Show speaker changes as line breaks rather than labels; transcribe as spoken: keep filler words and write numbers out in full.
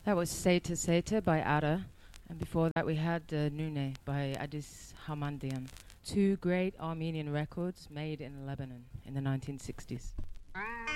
That was Seta Seta by Ara, and before that we had uh, Nune by Addis Hamandian. Two great Armenian records made in Lebanon in the nineteen sixties.